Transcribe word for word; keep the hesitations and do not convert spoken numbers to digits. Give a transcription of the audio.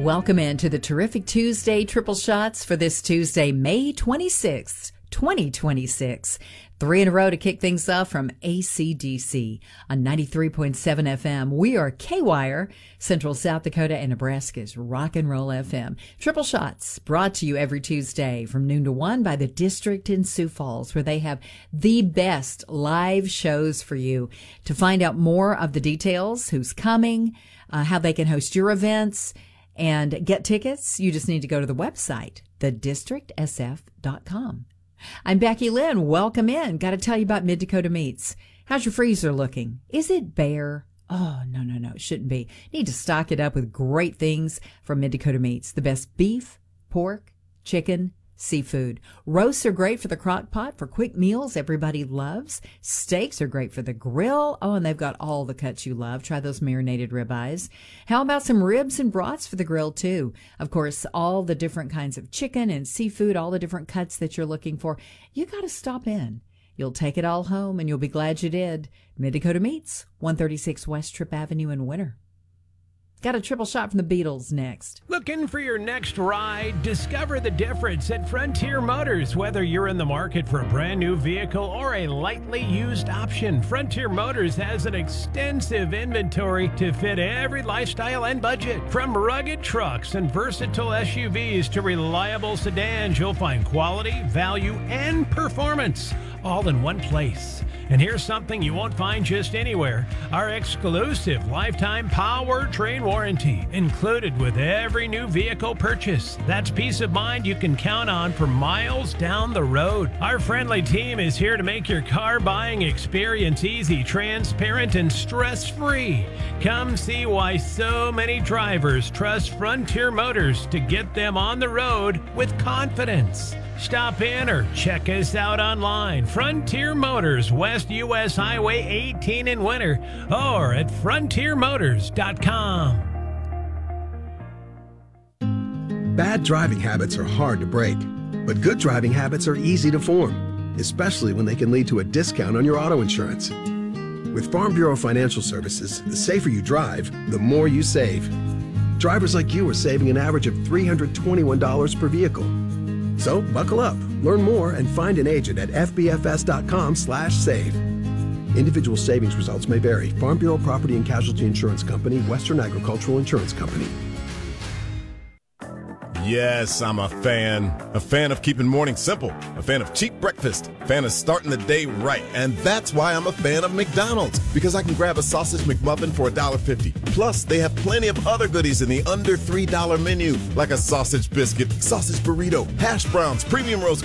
Welcome into the Terrific Tuesday Triple Shots for this Tuesday, May twenty-sixth, twenty twenty-six. Three in a row to kick things off from A C D C on ninety-three point seven F M. We are K-Wire, Central South Dakota and Nebraska's Rock and Roll F M. Triple Shots brought to you every Tuesday from noon to one by the District in Sioux Falls, where they have the best live shows for you. To find out more of the details, who's coming, uh, how they can host your events, and get tickets, you just need to go to the website, the district s f dot com. I'm Becky Lynn. Welcome in. Got to tell you about Mid Dakota Meats. How's your freezer looking? Is it bare? Oh, no, no, no. It shouldn't be. Need to stock it up with great things from Mid Dakota Meats. The best beef, pork, chicken, seafood. Roasts are great for the crock pot for quick meals everybody loves. Steaks are great for the grill. Oh, and they've got all the cuts you love. Try those marinated ribeyes. How about some ribs and brats for the grill too? Of course, all the different kinds of chicken and seafood, all the different cuts that you're looking for. You got to stop in. You'll take it all home and you'll be glad you did. Mid Dakota Meats, one thirty-six West Tripp Avenue in Winter. Got a triple shot from the Beatles next. Looking for your next ride? Discover the difference at Frontier Motors. Whether you're in the market for a brand new vehicle or a lightly used option, Frontier Motors has an extensive inventory to fit every lifestyle and budget. From rugged trucks and versatile S U Vs to reliable sedans, you'll find quality, value, and performance all in one place. And here's something you won't find just anywhere. Our exclusive lifetime powertrain warranty included with every new vehicle purchase. That's peace of mind you can count on for miles down the road. Our friendly team is here to make your car buying experience easy, transparent, and stress-free. Come see why so many drivers trust Frontier Motors to get them on the road with confidence. Stop in or check us out online. Frontier Motors, West U S Highway eighteen in Winter, or at frontier motors dot com. Bad driving habits are hard to break, but good driving habits are easy to form, especially when they can lead to a discount on your auto insurance. With Farm Bureau Financial Services, the safer you drive, the more you save. Drivers like you are saving an average of three hundred twenty-one dollars per vehicle. So buckle up, learn more, and find an agent at f b f s dot com slash save. Individual savings results may vary. Farm Bureau Property and Casualty Insurance Company, Western Agricultural Insurance Company. Yes, I'm a fan. A fan of keeping mornings simple. A fan of cheap breakfast. A fan of starting the day right. And that's why I'm a fan of McDonald's. Because I can grab a sausage McMuffin for one dollar fifty. Plus, they have plenty of other goodies in the under three dollar menu. Like a sausage biscuit, sausage burrito, hash browns, premium roast